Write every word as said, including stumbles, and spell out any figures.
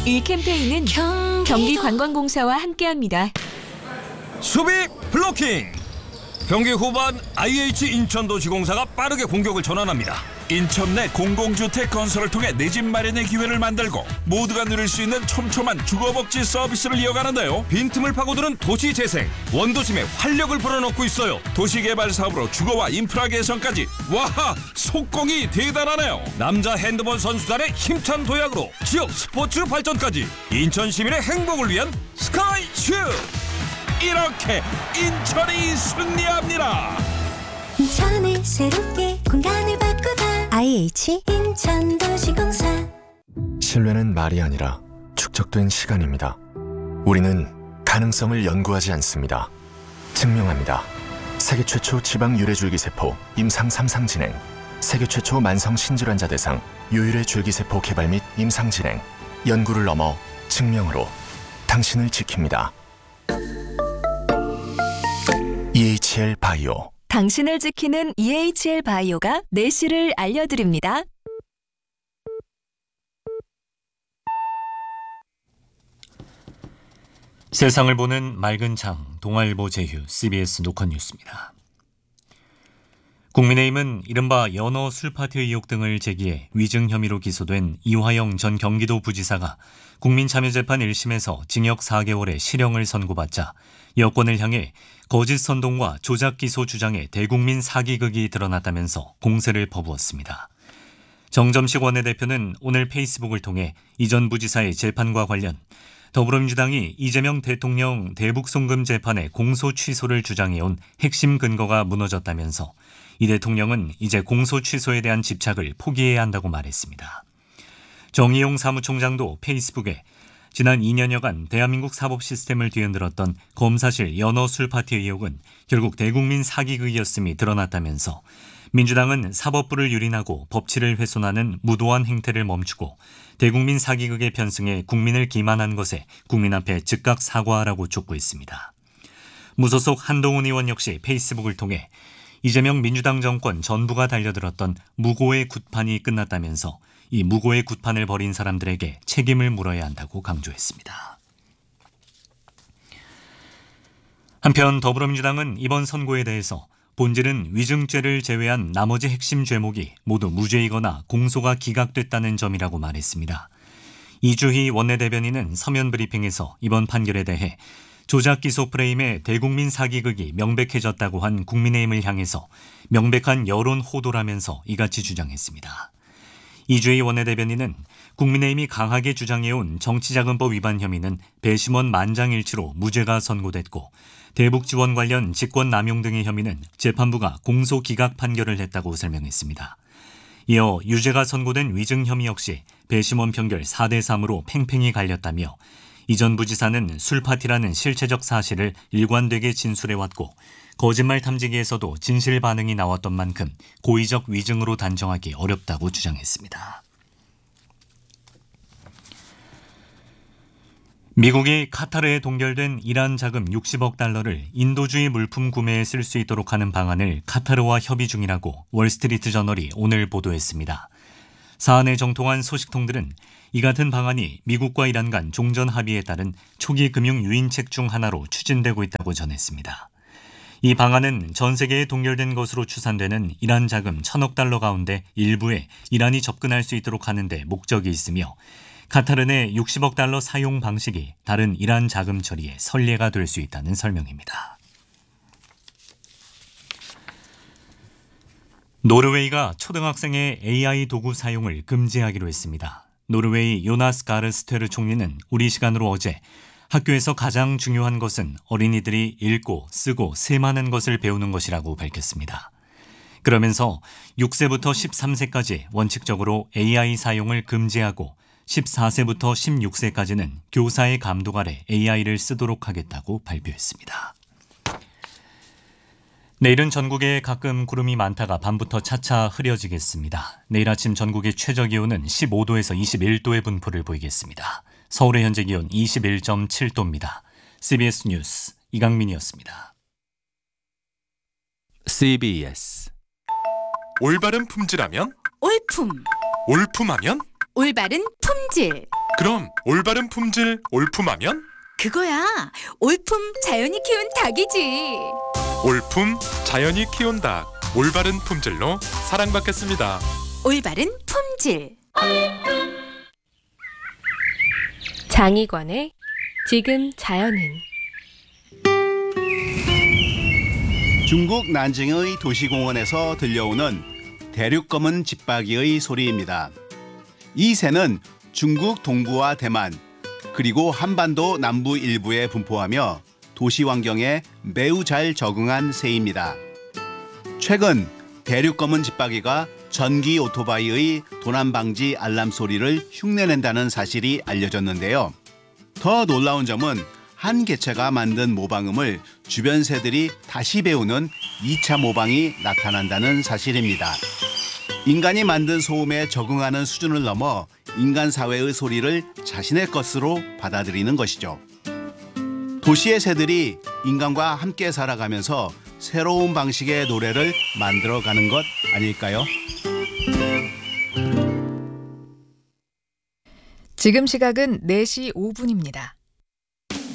이 캠페인은 경기관광공사와 함께합니다. 수비 블로킹. 경기 후반 아이에이치 인천도시공사가 빠르게 공격을 전환합니다. 인천 내 공공주택 건설을 통해 내 집 마련의 기회를 만들고 모두가 누릴 수 있는 촘촘한 주거복지 서비스를 이어가는데요. 빈틈을 파고드는 도시재생, 원도심에 활력을 불어넣고 있어요. 도시개발 사업으로 주거와 인프라 개선까지. 와, 속공이 대단하네요. 남자 핸드볼 선수단의 힘찬 도약으로 지역 스포츠 발전까지. 인천 시민의 행복을 위한 스카이슈. 이렇게 인천이 승리합니다. 인천을 새롭게 공간을 바꾸다. 아이에이치 인천도시공사. 신뢰는 말이 아니라 축적된 시간입니다. 우리는 가능성을 연구하지 않습니다. 증명합니다. 세계 최초 지방 유래줄기세포 임상 삼 상 진행, 세계 최초 만성 신질환자 대상 유유래 줄기세포 개발 및 임상 진행, 연구를 넘어 증명으로 당신을 지킵니다. 이에이치엘 바이오. 당신을 지키는 이에이치엘 바이오가 내실을 알려드립니다. 세상을 보는 맑은 창, 동아일보 제휴, 씨비에스 노컷뉴스입니다. 국민의힘은 이른바 연어 술파티 의혹 등을 제기해 위증 혐의로 기소된 이화영 전 경기도 부지사가 국민참여재판 일 심에서 징역 사 개월의 실형을 선고받자 여권을 향해 거짓 선동과 조작 기소 주장에 대국민 사기극이 드러났다면서 공세를 퍼부었습니다. 정점식 원내대표는 오늘 페이스북을 통해 이 전 부지사의 재판과 관련 더불어민주당이 이재명 대통령 대북송금 재판의 공소 취소를 주장해온 핵심 근거가 무너졌다면서 이 대통령은 이제 공소 취소에 대한 집착을 포기해야 한다고 말했습니다. 정의용 사무총장도 페이스북에 지난 이 년여간 대한민국 사법 시스템을 뒤흔들었던 검사실 연어 술파티 의혹은 결국 대국민 사기극이었음이 드러났다면서 민주당은 사법부를 유린하고 법치를 훼손하는 무도한 행태를 멈추고 대국민 사기극에 편승해 국민을 기만한 것에 국민 앞에 즉각 사과하라고 촉구했습니다. 무소속 한동훈 의원 역시 페이스북을 통해 이재명 민주당 정권 전부가 달려들었던 무고의 굿판이 끝났다면서 이 무고의 굿판을 벌인 사람들에게 책임을 물어야 한다고 강조했습니다. 한편 더불어민주당은 이번 선고에 대해서 본질은 위증죄를 제외한 나머지 핵심 죄목이 모두 무죄이거나 공소가 기각됐다는 점이라고 말했습니다. 이주희 원내대변인은 서면 브리핑에서 이번 판결에 대해 조작 기소 프레임의 대국민 사기극이 명백해졌다고 한 국민의힘을 향해서 명백한 여론 호도라면서 이같이 주장했습니다. 이주희 원내대변인은 국민의힘이 강하게 주장해온 정치자금법 위반 혐의는 배심원 만장일치로 무죄가 선고됐고 대북지원 관련 직권남용 등의 혐의는 재판부가 공소 기각 판결을 했다고 설명했습니다. 이어 유죄가 선고된 위증 혐의 역시 배심원 판결 사 대 삼으로 팽팽히 갈렸다며 이 전 부지사는 술파티라는 실체적 사실을 일관되게 진술해왔고 거짓말 탐지기에서도 진실 반응이 나왔던 만큼 고의적 위증으로 단정하기 어렵다고 주장했습니다. 미국이 카타르에 동결된 이란 자금 육십억 달러를 인도주의 물품 구매에 쓸 수 있도록 하는 방안을 카타르와 협의 중이라고 월스트리트 저널이 오늘 보도했습니다. 사안에 정통한 소식통들은 이 같은 방안이 미국과 이란 간 종전 합의에 따른 초기 금융 유인책 중 하나로 추진되고 있다고 전했습니다. 이 방안은 전 세계에 동결된 것으로 추산되는 이란 자금 천억 달러 가운데 일부에 이란이 접근할 수 있도록 하는 데 목적이 있으며 카타르 내 육십억 달러 사용 방식이 다른 이란 자금 처리에 선례가 될 수 있다는 설명입니다. 노르웨이가 초등학생의 에이아이 도구 사용을 금지하기로 했습니다. 노르웨이 요나스 가르 스테르 총리는 우리 시간으로 어제 학교에서 가장 중요한 것은 어린이들이 읽고 쓰고 셈하는 것을 배우는 것이라고 밝혔습니다. 그러면서 육 세부터 십삼 세까지 원칙적으로 에이아이 사용을 금지하고 십사 세부터 십육 세까지는 교사의 감독 아래 에이아이를 쓰도록 하겠다고 발표했습니다. 내일은 전국에 가끔 구름이 많다가 밤부터 차차 흐려지겠습니다. 내일 아침 전국의 최저기온은 십오 도에서 이십일 도의 분포를 보이겠습니다. 서울의 현재 기온 이십일 점 칠 도입니다. 씨비에스 뉴스 이강민이었습니다. 씨비에스 올바른 품질하면 올품, 올품하면 올바른 품질. 그럼 올바른 품질 올품하면? 그거야. 올품 자연이 키운 닭이지. 올품 자연이 키운 닭. 올바른 품질로 사랑받겠습니다. 올바른 품질. 장희관의 지금 자연은. 중국 난징의 도시공원에서 들려오는 대륙검은 집박이의 소리입니다. 이 새는 중국 동부와 대만 그리고 한반도 남부 일부에 분포하며 도시 환경에 매우 잘 적응한 새입니다. 최근 대륙검은 집박이가 전기 오토바이의 도난 방지 알람 소리를 흉내낸다는 사실이 알려졌는데요. 더 놀라운 점은 한 개체가 만든 모방음을 주변 새들이 다시 배우는 이 차 모방이 나타난다는 사실입니다. 인간이 만든 소음에 적응하는 수준을 넘어 인간 사회의 소리를 자신의 것으로 받아들이는 것이죠. 도시의 새들이 인간과 함께 살아가면서 새로운 방식의 노래를 만들어가는 것 아닐까요? 지금 시각은 네 시 오 분입니다.